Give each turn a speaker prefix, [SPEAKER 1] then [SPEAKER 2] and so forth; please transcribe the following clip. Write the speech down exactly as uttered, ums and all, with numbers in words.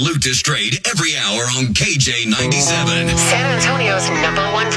[SPEAKER 1] salute to Straight every hour on K J ninety-seven.
[SPEAKER 2] San Antonio's number one